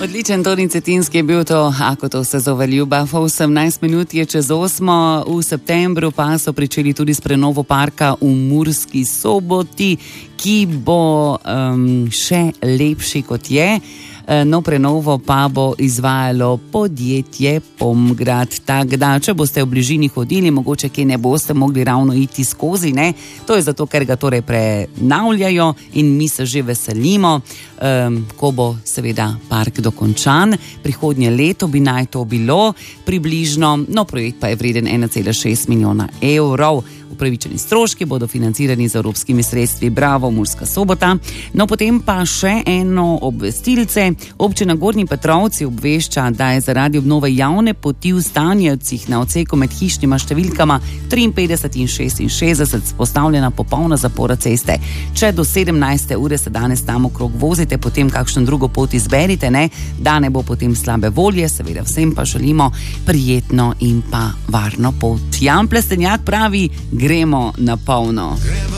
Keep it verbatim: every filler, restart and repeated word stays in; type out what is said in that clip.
Odličen Toni Cetinski je bil to, ako to se zove ljubav. osemnajst minut je čez osmo, v septembru pa so pričeli tudi s prenovo parka v Murski Soboti, ki bo um, še lepši kot je. No, prenovo pa bo izvajalo podjetje Pomgrad. Tako da, če boste v bližini hodili, mogoče kje ne boste mogli ravno iti skozi, ne? To je zato, ker ga torej prenavljajo in mi se že veselimo, um, ko bo seveda park dokončan. Prihodnje leto bi naj to bilo približno, no, projekt pa je vreden ena cela šest milijona evrov. Upravičeni stroški bodo financirani z evropskimi sredstvi. Bravo, Murska Sobota. No, potem pa še eno obvestilce. Občina Gornji Petrovci obvešča, da je zaradi obnove javne poti v Stanjevcih na odseku med hišnjima številkama triinpetdeset in šestinšestdeset postavljena popolna zapora ceste. Če do sedemnajste ure se danes tam okrog vozite, potem kakšno drugo pot izberite, ne? Da ne bo potem slabe volje, seveda vsem pa želimo prijetno in pa varno pot. Jan Plestenjak pravi, gremo na polno.